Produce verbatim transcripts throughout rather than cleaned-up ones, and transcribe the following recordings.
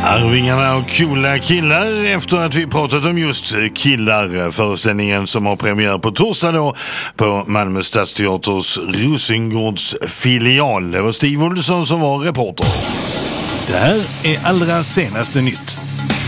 Arvingarna och coola killar, efter att vi pratat om just killar, föreställningen som har premiär på torsdag då på Malmö Stadsteaters Rosengårds filial. Det var Stig Olsson som var reporter. Det här är allra senaste nytt.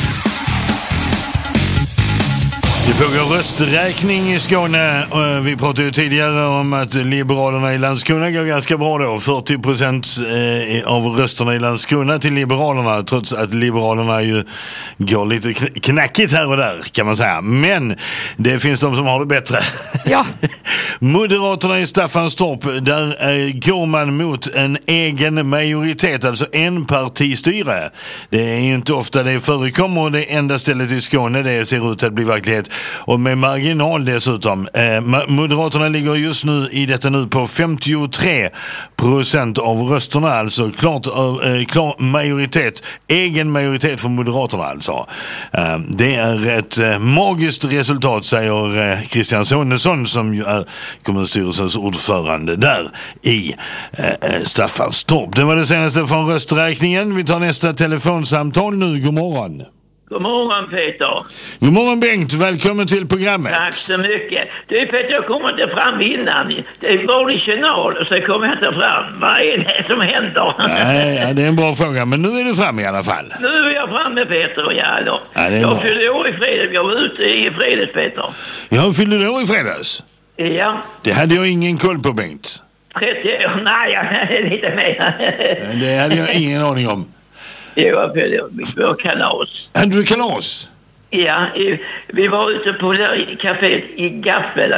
Det pågår rösträkning i Skåne. Vi pratade ju tidigare om att Liberalerna i Landskrona går ganska bra då. fyrtio procent av rösterna i Landskrona till Liberalerna, trots att Liberalerna ju går lite knackigt här och där, kan man säga. Men det finns de som har det bättre. Ja. Moderaterna i Staffanstorp, där går man mot en egen majoritet, alltså en partistyre. Det är ju inte ofta det förekommer, och det enda stället i Skåne det ser ut att bli verklighet. Och med marginal dessutom. Eh, Moderaterna ligger just nu i detta nu på femtiotre procent av rösterna, alltså klart, eh, klar majoritet, egen majoritet för Moderaterna alltså. Eh, det är ett eh, magiskt resultat, säger eh, Christian Sonesson, som ju är kommunstyrelsens ordförande där i eh, Staffanstorp. Det var det senaste från rösträkningen. Vi tar nästa telefonsamtal nu. God morgon. God morgon Peter. God morgon Bengt, välkommen till programmet. Tack så mycket. Du Peter, jag kommer inte fram innan. Det är dålig signal och så kommer jag inte fram. Vad är det som händer? Nej, ja, det är en bra fråga, men nu är du framme i alla fall. Nu är jag framme Peter, ja då. Ja, det är jag bra. fyllde år i fredags, jag var ute i fredags Peter. Jag fyllde år i fredags. Ja. Det hade jag ingen koll på, Bengt. trettio år, nej, jag är lite mer. Det hade jag ingen aning om. Jag fyllde år kalas. Hade du kalas? Ja, i, vi var ute på kaféet i Gaffel.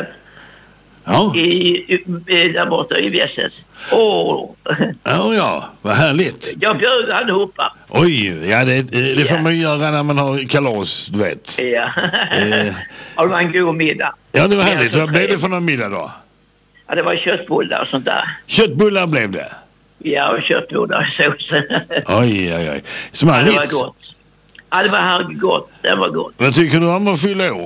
Ja. I, i, där borta i Vässes. Åh! Ja, ja, vad härligt. Jag bjöd allihopa. Oj, ja det, det får Ja. man göra när man har kalas, du vet. Ja. Eh. Och det var en god middag. Ja, det var härligt. Ja, Vad blev det för någon middag då? Ja, det var köttbullar och sånt där. Köttbullar blev det. Ja, och köttbullar och sås. Oj, oj, oj. Ja, Smarrigt. det var gott. Ja, det var här gott. Det var gott. Vad tycker du om att fylla år?